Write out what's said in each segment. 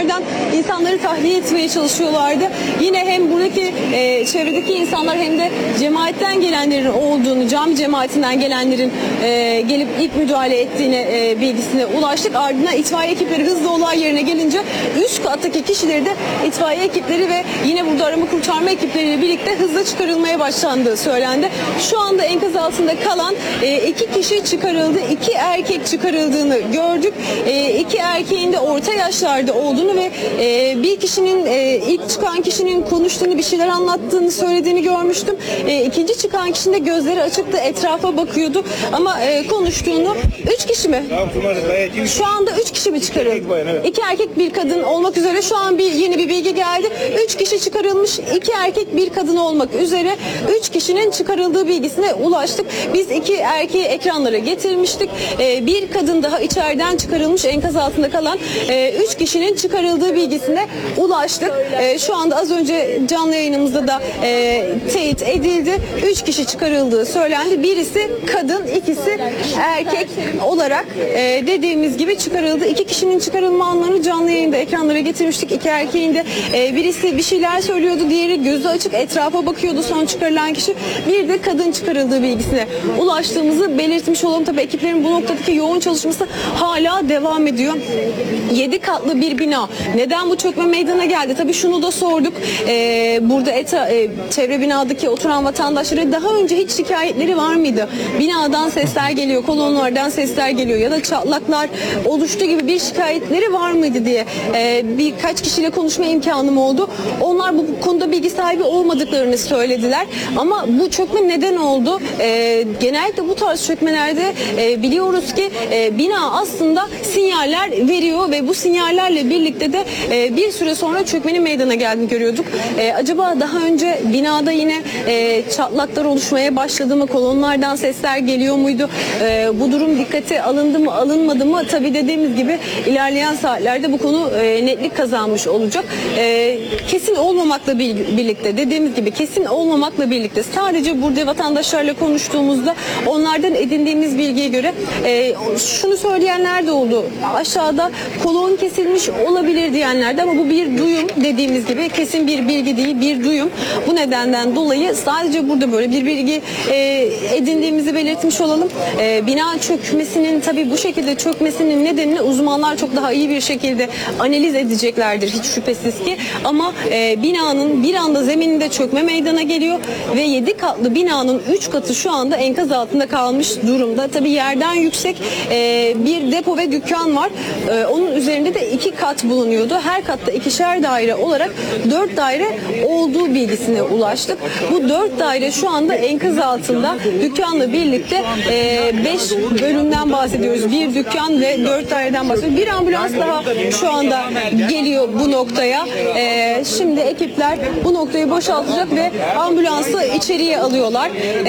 kolonlardan insanları tahliye etmeye çalışıyorlardı. Yine hem buradaki çevredeki insanlar hem de cemaatten gelenlerin olduğunu, cami cemaatinden gelenlerin gelip ilk müdahale ettiğine bilgisine ulaştık. Ardından itfaiye ekipleri hızlı olay yerine gelince üst kattaki kişileri de itfaiye ekipleri ve yine burada arama kurtarma ekipleriyle birlikte hızla çıkarılmaya başlandığı söylendi. Şu anda enkaz altında kalan 2 kişi çıkarıldı. 2 erkek çıkarıldığını gördük. 2 erkeğin de orta yaşlarda olduğunu ve bir kişinin ilk çıkan kişinin konuştuğunu, bir şeyler anlattığını söylediğini görmüştüm. İkinci çıkan kişinin de gözleri açıktı, etrafa bakıyordu ama konuştuğunu 3 kişi mi? Şu anda 3 kişi mi çıkarıldı? 2 erkek bir kadın olmak üzere şu an yeni bir bilgi geldi. 3 kişi çıkarılmış, 2 erkek bir kadın olmak üzere 3 kişinin çıkarıldığı bilgisine ulaştık. Biz 2 erkeği ekranlara getirmiştik. Bir kadın daha içeriden çıkarılmış, enkaz altında kalan 3 kişinin çıkarıldığı bilgisine ulaştık. Şu anda az önce canlı yayınımızda da teyit edildi. 3 kişi çıkarıldığı söylendi. Birisi kadın, ikisi erkek olarak dediğimiz gibi çıkarıldı. 2 kişinin çıkarılma anlarını canlı yayında ekranlara getirmiştik. 2 erkeğin de birisi bir şeyler söylüyordu, diğeri gözü açık etrafa bakıyordu son çıkarılan kişi. Bir de kadın çıkarıldığı bilgisine ulaştığımızı belirtmiş olalım. Tabii ekiplerin bu noktadaki yoğun çalışması hala devam ediyor. 7 katlı bir bina. Neden bu çökme meydana geldi? Tabii şunu da sorduk. Burada çevre binadaki oturan vatandaşlara daha önce hiç şikayetleri var mıydı? Binadan sesler geliyor, kolonlardan sesler geliyor ya da çatlaklar oluştu gibi bir şikayetleri var mıydı diye birkaç kişiyle konuşma imkanım oldu. Onlar bu konuda bilgi sahibi olmadıklarını söylediler. Ama bu çökme neden oldu? Genellikle bu tarz çökmelerde biliyoruz ki bina aslında sinyaller veriyor ve bu sinyallerle birlikte de bir süre sonra çökmenin meydana geldiğini görüyorduk. Acaba daha önce binada yine çatlaklar oluşmaya başladı mı? Kolonlardan sesler geliyor muydu? Bu durum dikkate alındı mı, alınmadı mı? Tabii dediğimiz gibi ilerleyen saatlerde bu konu netlik kazanmış olacak. Kesin olmamakla birlikte, dediğimiz gibi kesin olmamakla birlikte sadece burada vatandaşlarla konuştuğumuzda onlardan edindiğimiz bilgiye göre şunu söyleyenler de oldu. Aşağıda kolon kesilmiş olabilir diyenler de, ama bu bir duyum, dediğimiz gibi kesin bir bilgi değil, bir duyum. Bu nedenden dolayı sadece burada böyle bir bilgi edindiğimizi belirtmiş olalım. Bina çökmesinin, tabii bu şekilde çökmesinin nedenini uzmanlar çok daha iyi bir şekilde analiz edeceklerdir hiç şüphesiz ki. Ama binanın bir anda zemininde çökme meydana geliyor ve 7 katlı binanın 3 katı şu anda enkaz altında kalmış durumda. Tabii yerden yüksek bir depo ve dükkan var. Onun üzerinde de 2 kat bulunuyordu. Her katta 2'şer daire olarak 4 daire olduğu bilgisine ulaştık. Bu 4 daire şu anda enkaz altında, dükkanla birlikte 5 bölümden bahsediyoruz. Bir dükkan ve 4 daireden bahsediyoruz. Bir ambulans daha şu anda geliyor bu noktaya. Şimdi ekipler bu noktayı boşaltacak ve ambulansı içeriye alıyorlar.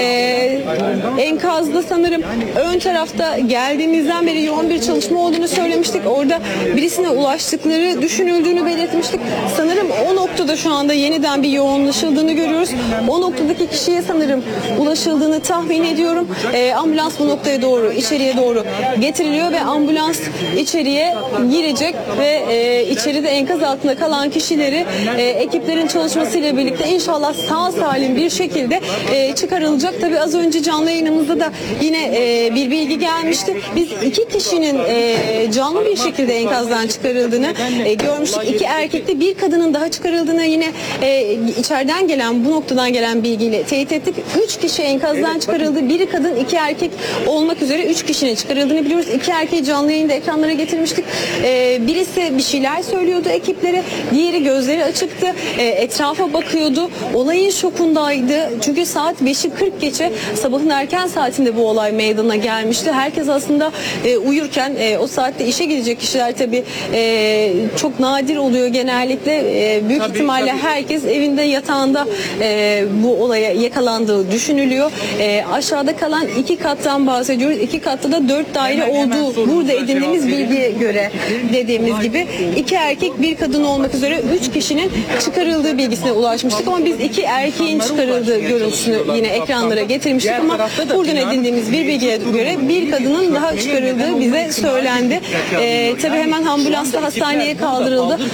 Enkazda sanırım ön tarafta geldiğimizden beri yoğun bir çalışma olduğunu söylemiştik. Orada birisine ulaştıkları düşünüldüğünü belirtmiştik. Sanırım o noktada şu anda yeniden bir yoğunlaşıldığını görüyoruz. O noktadaki kişiye sanırım ulaşıldığını tahmin ediyorum. Ambulans bu noktaya doğru, içeriye doğru getiriliyor ve ambulans içeriye girecek ve içeride enkaz altında kalan kişileri ekiplerin çalışmasıyla birlikte inşallah sağ salim bir şekilde çıkarılacak. Tabii az önce canlı yayınımızda da yine bir bilgi gelmişti. Biz 2 kişinin canlı bir şekilde enkazdan çıkarıldığını görmüştük. 2 erkekte bir kadının daha çıkarıldığını yine içeriden gelen, bu noktadan gelen bilgiyle teyit ettik. 3 kişi enkazdan çıkarıldı. Biri kadın, 2 erkek olmak üzere 3 kişinin çıkarıldığını biliyoruz. 2 erkeği canlı yayında ekranlara getirmiştik. Birisi bir şeyler söylüyordu ekiplere. Diğeri gözleri açıktı. Etrafa bakıyordu. Olayın şokundaydı. Çünkü saat 5'i 40 geçe, sabahın erken saatinde bu olay meydana gelmişti. Herkes aslında uyurken, o saatte işe gidecek kişiler tabii çok nadir oluyor genellikle. Büyük ihtimalle herkes evinde, yatağında bu olaya yakalandığı düşünülüyor. Aşağıda kalan 2 kattan bahsediyoruz. 2 katta da 4 daire olduğu burada edindiğimiz bilgiye göre, dediğimiz gibi 2 erkek bir kadın olmak üzere 3 kişinin çıkarıldığı bilgisine ulaşmıştık. Ama biz 2 erkeğin çıkarıldığı görüntüsünü yine ekranlara getirmiştik. Ama buradan edindiğimiz bir bilgiye göre bir kadının daha çıkarıldığı bize söylendi. Tabii hemen ambulansla hastaneye kaldırıldı.